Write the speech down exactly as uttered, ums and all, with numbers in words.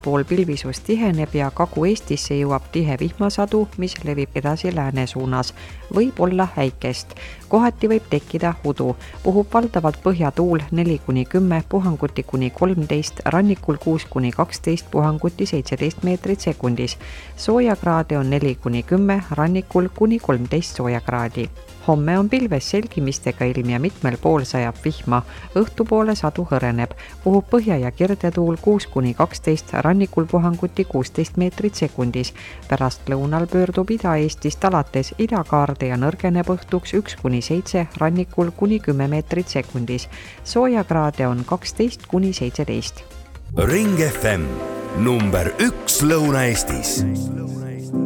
pool pilvisus tiheneb ja Kagu-Eestisse jõuab tihe vihmasadu, mis levib edasi lääne suunas. Võib olla häikest. Kohati võib tekkida udu. Puhub valdavalt põhjatuul neli kuni kümme, puhanguti kuni kolmteist, rannikul kuus kuni kaksteist, puhanguti seitseteist meetrit sekundis. Soojakraade on neli kuni kümme, rannikul kuni kolmteist soojakraadi. Homme on pilves selgimistega ilm ja mitmel pool sajab vihma. Õhtupoole sadu hõreneb. Puhub põhja- ja kirdetuul kuus kuni kaksteist, rannikul puhanguti kuusteist meetrit sekundis. Pärast lõunal pöördub Ida-Eestist alates idakaarde ja nõrgeneb õhtuks üks kuni seitse, rannikul kuni kümme meetrit sekundis. Soojakraade on kaksteist kuni seitseteist. Ring F M number üks Lõuna-Eestis.